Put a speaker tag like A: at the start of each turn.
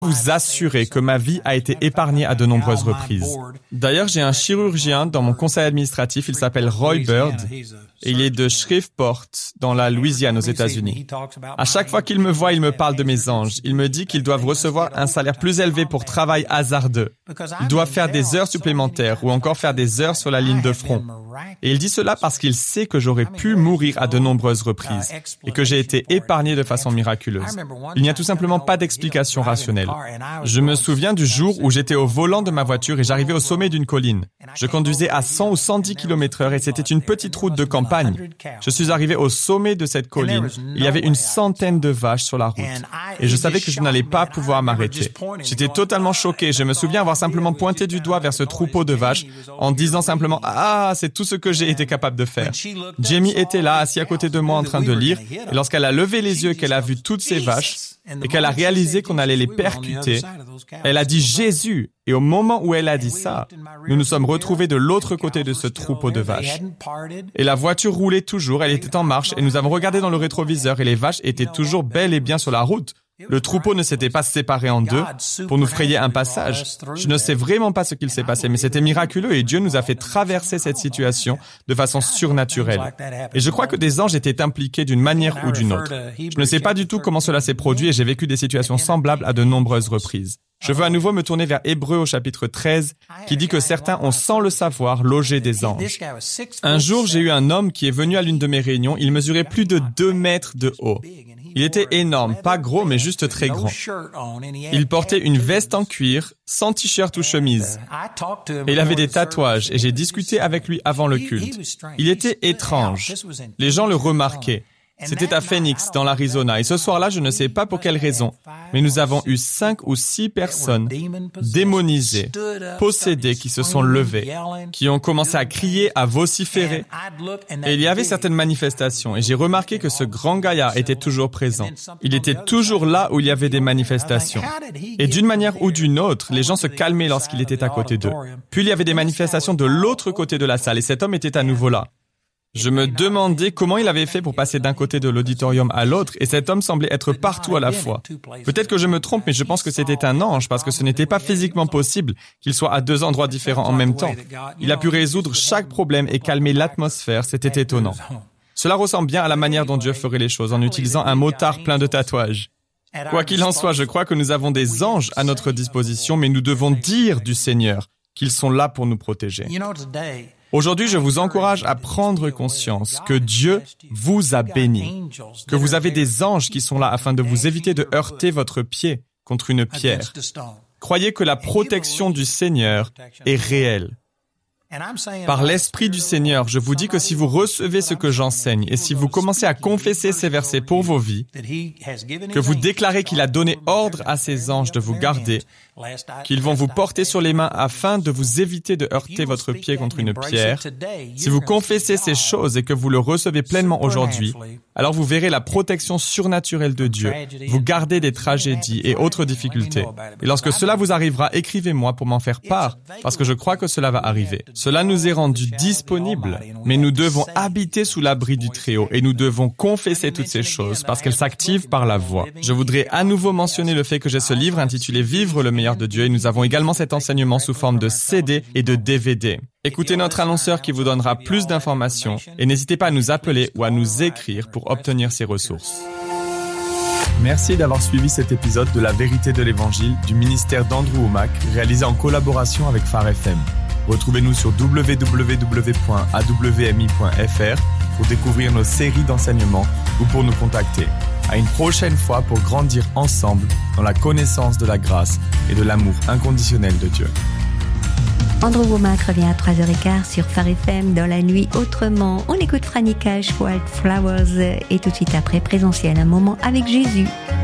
A: Vous assurer que ma vie a été épargnée à de nombreuses reprises. D'ailleurs, j'ai un chirurgien dans mon conseil administratif, il s'appelle Roy Bird, et il est de Shreveport, dans la Louisiane, aux États-Unis. À chaque fois qu'il me voit, il me parle de mes anges. Il me dit qu'ils doivent recevoir un salaire plus élevé pour travail hasardeux. Ils doivent faire des heures supplémentaires ou encore faire des heures sur la ligne de front. Et il dit cela parce qu'il sait que j'aurais pu mourir à de nombreuses reprises et que j'ai été épargné de façon miraculeuse. Il n'y a tout simplement pas d'explication rationnelle. Je me souviens du jour où j'étais au volant de ma voiture et j'arrivais au sommet d'une colline. Je conduisais à 100 ou 110 km/h et c'était une petite route de campagne. Je suis arrivé au sommet de cette colline. Il y avait une centaine de vaches sur la route. Et je savais que je n'allais pas pouvoir m'arrêter. J'étais totalement choqué. Je me souviens avoir simplement pointé du doigt vers ce troupeau de vaches en disant simplement « Ah, c'est tout ce que j'ai été capable de faire. » Jamie était là, assis à côté de moi en train de lire. Et lorsqu'elle a levé les yeux et qu'elle a vu toutes ces vaches et qu'elle a réalisé qu'on allait les percuter, elle a dit « Jésus !» Et au moment où elle a dit ça, nous nous sommes retrouvés de l'autre côté de ce troupeau de vaches. Et la voiture roulait toujours, elle était en marche et nous avons regardé dans le rétroviseur et les vaches étaient toujours bel et bien sur la route. Le troupeau ne s'était pas séparé en deux pour nous frayer un passage. Je ne sais vraiment pas ce qu'il s'est passé, mais c'était miraculeux et Dieu nous a fait traverser cette situation de façon surnaturelle. Et je crois que des anges étaient impliqués d'une manière ou d'une autre. Je ne sais pas du tout comment cela s'est produit et j'ai vécu des situations semblables à de nombreuses reprises. Je veux à nouveau me tourner vers Hébreux au chapitre 13, qui dit que certains ont sans le savoir logé des anges. Un jour, j'ai eu un homme qui est venu à l'une de mes réunions. Il mesurait plus de 2 mètres de haut. Il était énorme, pas gros, mais juste très grand. Il portait une veste en cuir, sans t-shirt ou chemise. Et il avait des tatouages, et j'ai discuté avec lui avant le culte. Il était étrange. Les gens le remarquaient. C'était à Phoenix, dans l'Arizona. Et ce soir-là, je ne sais pas pour quelle raison, mais nous avons eu 5 ou 6 personnes démonisées, possédées, qui se sont levées, qui ont commencé à crier, à vociférer. Et il y avait certaines manifestations. Et j'ai remarqué que ce grand gaillard était toujours présent. Il était toujours là où il y avait des manifestations. Et d'une manière ou d'une autre, les gens se calmaient lorsqu'il était à côté d'eux. Puis il y avait des manifestations de l'autre côté de la salle. Et cet homme était à nouveau là. Je me demandais comment il avait fait pour passer d'un côté de l'auditorium à l'autre, et cet homme semblait être partout à la fois. Peut-être que je me trompe, mais je pense que c'était un ange, parce que ce n'était pas physiquement possible qu'il soit à 2 endroits différents en même temps. Il a pu résoudre chaque problème et calmer l'atmosphère, c'était étonnant. Cela ressemble bien à la manière dont Dieu ferait les choses, en utilisant un motard plein de tatouages. Quoi qu'il en soit, je crois que nous avons des anges à notre disposition, mais nous devons dire du Seigneur qu'ils sont là pour nous protéger. Aujourd'hui, je vous encourage à prendre conscience que Dieu vous a béni, que vous avez des anges qui sont là afin de vous éviter de heurter votre pied contre une pierre. Croyez que la protection du Seigneur est réelle. Par l'Esprit du Seigneur, je vous dis que si vous recevez ce que j'enseigne et si vous commencez à confesser ces versets pour vos vies, que vous déclarez qu'il a donné ordre à ses anges de vous garder, qu'ils vont vous porter sur les mains afin de vous éviter de heurter votre pied contre une pierre, si vous confessez ces choses et que vous le recevez pleinement aujourd'hui, alors vous verrez la protection surnaturelle de Dieu, vous garder des tragédies et autres difficultés. Et lorsque cela vous arrivera, écrivez-moi pour m'en faire part, parce que je crois que cela va arriver. Cela nous est rendu disponible, mais nous devons habiter sous l'abri du Très-Haut et nous devons confesser toutes ces choses parce qu'elles s'activent par la voix. Je voudrais à nouveau mentionner le fait que j'ai ce livre intitulé « Vivre le meilleur de Dieu » et nous avons également cet enseignement sous forme de CD et de DVD. Écoutez notre annonceur qui vous donnera plus d'informations et n'hésitez pas à nous appeler ou à nous écrire pour obtenir ces ressources. Merci d'avoir suivi cet épisode de La Vérité de l'Évangile du ministère d'Andrew Wommack réalisé en collaboration avec Phare FM. Retrouvez-nous sur www.awmi.fr pour découvrir nos séries d'enseignements ou pour nous contacter. À une prochaine fois pour grandir ensemble dans la connaissance de la grâce et de l'amour inconditionnel de Dieu.
B: Andrew Wommack revient à 3h15 sur Phare FM dans la nuit autrement. On écoute Franny Cash, Wildflowers et tout de suite après Présentiel, un moment avec Jésus.